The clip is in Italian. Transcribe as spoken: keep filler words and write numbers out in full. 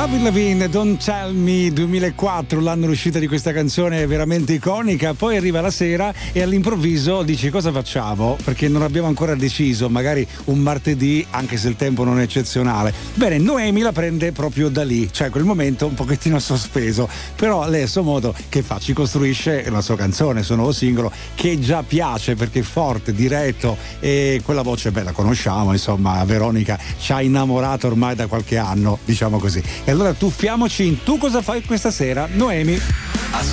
Avril Lavigne, Don't Tell Me, duemilaquattro, l'anno d'uscita di questa canzone veramente iconica. Poi arriva la sera e all'improvviso dici cosa facciamo? Perché non abbiamo ancora deciso, magari un martedì, anche se il tempo non è eccezionale. Bene, Noemi la prende proprio da lì, cioè quel momento un pochettino sospeso, però lei a suo modo che fa? Ci costruisce la sua canzone, suo nuovo singolo, che già piace perché è forte, diretto, e quella voce, beh, la conosciamo, insomma, Veronica ci ha innamorato ormai da qualche anno, diciamo così. E allora tuffiamoci in Tu cosa fai questa sera, Noemi?